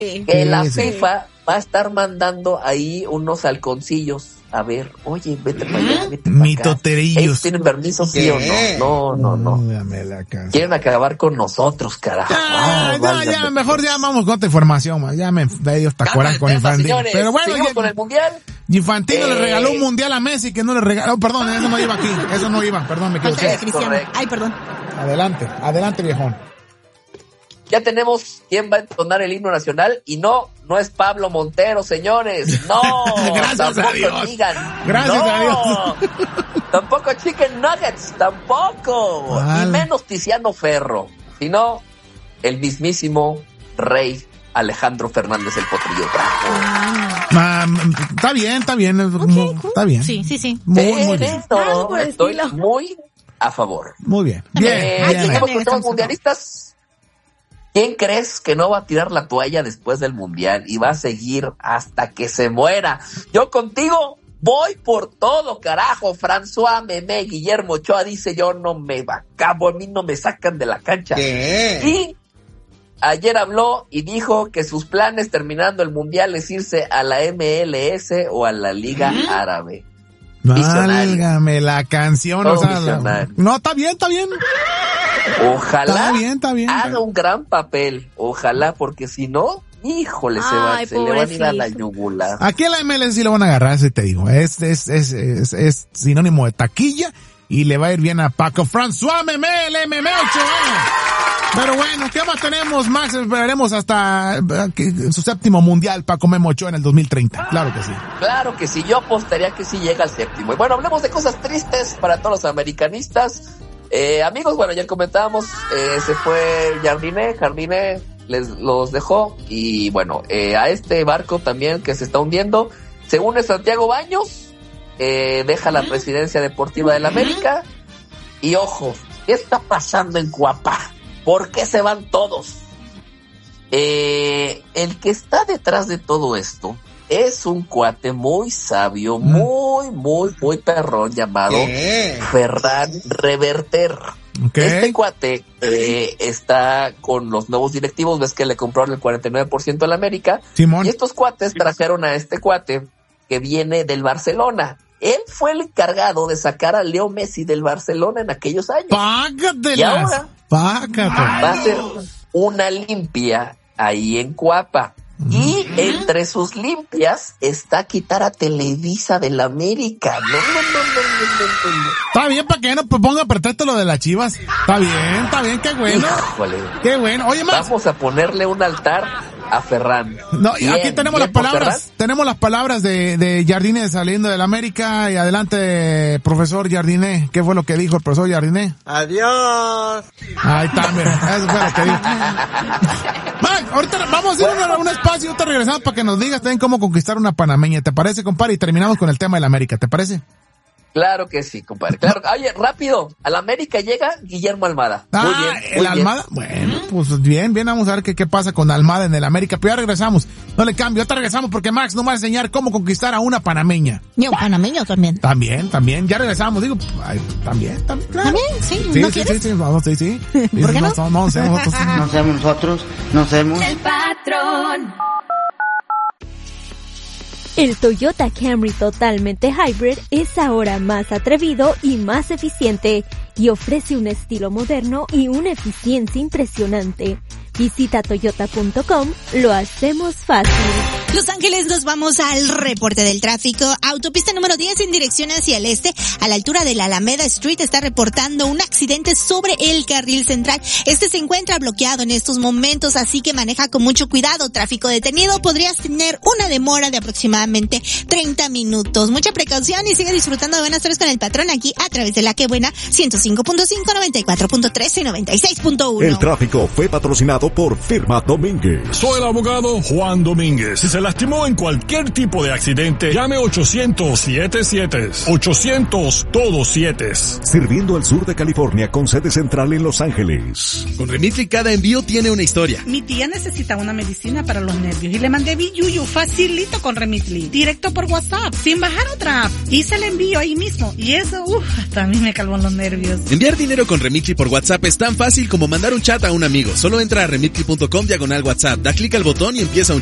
que la FIFA va a estar mandando ahí unos halconcillos. A ver, oye, vete para allá, vete para acá. Mitoterillos. ¿Ellos tienen permiso, sí o no? No. Quieren acabar con nosotros, carajo. Ya, mejor ya vamos con otra información, man. Ya me da ellos tacuaras con Infantino. Señores, pero bueno, sigamos con el mundial. Infantino le regaló un mundial a Messi que no le regaló. Perdón, eso no iba aquí. Perdón, me equivoqué. Ay, perdón. Adelante, viejón. Ya tenemos quién va a entonar el himno nacional y no es Pablo Montero, señores. No. Gracias a Dios. Digan, Gracias a Dios. Tampoco Chicken Nuggets, tampoco. Ni menos Tiziano Ferro, sino el mismísimo rey Alejandro Fernández el Potrillo. Está bien. Okay, cool. Está bien. Sí. Muy bien. Estoy muy a favor. Muy bien. Bien. Los mundialistas. ¿Quién crees que no va a tirar la toalla después del mundial y va a seguir hasta que se muera? Yo contigo voy por todo, carajo. François Memé, Guillermo Ochoa dice: yo no me acabo, a mí no me sacan de la cancha. Y ayer habló y dijo que sus planes terminando el mundial es irse a la MLS o a la Liga Árabe. Válgame la canción. No, está bien. Ojalá está bien. haga un gran papel. Ojalá, porque si no, híjole, se le van a ir a la yugular. Aquí en la MLS sí lo van a agarrar, si te digo. Es sinónimo de taquilla y le va a ir bien a Paco François Memé, el MM8. Pero bueno, ¿qué más tenemos, Max? Esperaremos hasta su séptimo mundial, Paco Memo Ochoa, en el 2030. Claro que sí. Claro que sí, yo apostaría que sí llega al séptimo. Y bueno, hablemos de cosas tristes para todos los americanistas. Amigos, bueno, ya comentábamos, se fue Jardiné los dejó. Y bueno, a este barco también que se está hundiendo, se une Santiago Baños, deja la presidencia deportiva del América. Y ojo, ¿qué está pasando en Cuapa? ¿Por qué se van todos? El que está detrás de todo esto es un cuate muy sabio, muy perrón, llamado Ferran Reverter. Este cuate está con los nuevos directivos, ves que le compraron el 49% a la América. Simón. Y estos cuates trajeron a este cuate que viene del Barcelona. Él fue el encargado de sacar a Leo Messi del Barcelona en aquellos años. ¡Págatelas! Y ahora va a ser una limpia ahí en Cuapa. Y entre sus limpias está quitar a Televisa de la América. No. Está bien, para que no ponga pretexto lo de las Chivas. Está bien, qué bueno. Híjole. Qué bueno. Oye, Max, vamos a ponerle un altar a Ferran. No, y aquí tenemos las palabras. Tenemos las palabras de Jardiné saliendo de la América. Y adelante, profesor Jardiné. ¿Qué fue lo que dijo el profesor Jardiné? Adiós. Ahí está, mira. Eso fue lo que dijo. Max, ahorita vamos a hacer un espacio. Ahorita regresamos para que nos digas también cómo conquistar una panameña. ¿Te parece, compadre? Y terminamos con el tema de la América. ¿Te parece? Claro que sí, compadre. Claro. Oye, rápido. A la América llega Guillermo Almada. Muy bien. ¿El Almada? Bueno, pues bien. Vamos a ver qué pasa con Almada en el América. Pero ya regresamos. No le cambio. Ahorita regresamos porque Max nos va a enseñar cómo conquistar a una panameña. ¿Y un panameño también? También. Ya regresamos. Digo, también. Claro. ¿También? Sí. Sí, ¿No sí, quieres? sí. Vamos, sí. ¿Por qué no? No hacemos nosotros. El patrón. El Toyota Camry totalmente hybrid es ahora más atrevido y más eficiente y ofrece un estilo moderno y una eficiencia impresionante. Visita toyota.com, lo hacemos fácil. Los Ángeles, nos vamos al reporte del tráfico. Autopista número 10 en dirección hacia el este, a la altura de la Alameda Street, está reportando un accidente sobre el carril central. Este se encuentra bloqueado en estos momentos, así que maneja con mucho cuidado. Tráfico detenido, podrías tener una demora de aproximadamente 30 minutos. Mucha precaución y sigue disfrutando de Buenas Tardes con el Patrón aquí a través de la que buena 105.5, 94.3 y 96.1. El tráfico fue patrocinado por Firma Domínguez. Soy el abogado Juan Domínguez y se se lastimó en cualquier tipo de accidente, llame 800-77. 800 todos 7. Sirviendo al sur de California con sede central en Los Ángeles. Con Remitly cada envío tiene una historia. Mi tía necesita una medicina para los nervios y le mandé Biyuyu facilito con Remitly, directo por WhatsApp, sin bajar otra app. Hice el envío ahí mismo y eso, hasta a mí me calmó los nervios. Enviar dinero con Remitly por WhatsApp es tan fácil como mandar un chat a un amigo. Solo entra a remitly.com/WhatsApp, da clic al botón y empieza un